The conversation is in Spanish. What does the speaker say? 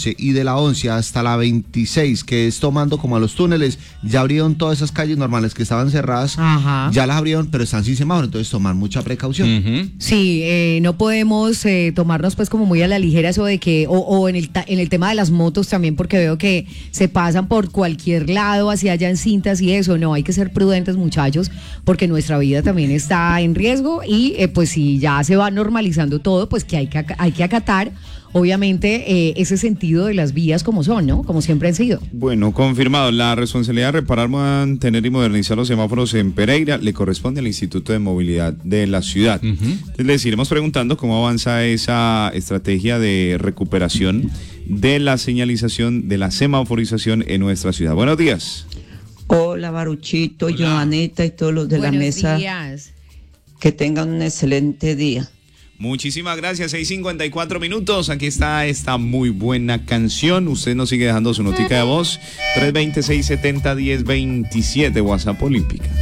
11 y de la 11 hasta la 26, que es tomando como a los túneles, ya abrieron todas esas calles normales que estaban cerradas, ya las abrieron, pero están sin semáforo, entonces tomar mucha precaución. Sí, no podemos tomarnos pues como muy a la ligera eso de que, o en el tema de las motos también, porque veo que se pasan por cualquier lado, hacia allá en cintas y eso. No, hay que ser prudentes, muchachos, porque nuestra vida también está en riesgo y pues si ya se va normalizando todo, pues que hay que acatar obviamente ese sentido de las vías como son, ¿no? Como siempre han sido. Bueno, confirmado, la responsabilidad de reparar, mantener y modernizar los semáforos en Pereira le corresponde al Instituto de Movilidad de la ciudad. Entonces les iremos preguntando cómo avanza esa estrategia de recuperación de la señalización, de la semaforización en nuestra ciudad. Buenos días. Hola, Baruchito, Joanita y todos los de Buenos la mesa. días. Que tengan un excelente día. Muchísimas gracias, 6:54. Aquí está esta muy buena canción. Usted nos sigue dejando su notica de voz, 320-670-1027, WhatsApp Olímpica.